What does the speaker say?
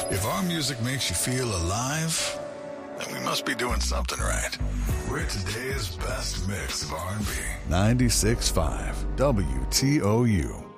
If our music makes you feel alive, then we must be doing something right. We're today's best mix of R&B. 96.5 WTOU.